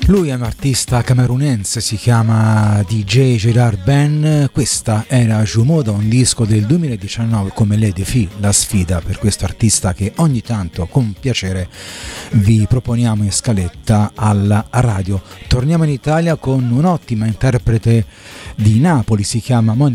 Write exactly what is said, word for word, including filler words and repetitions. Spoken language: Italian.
Lui è un artista camerunense, si chiama D J Gerard Ben. Questa era Jumoda, un disco del duemiladiciannove come Le Défi, la sfida per questo artista che ogni tanto con piacere vi proponiamo in scaletta alla radio. Torniamo in Italia con un'ottima interprete di Napoli, si chiama Monica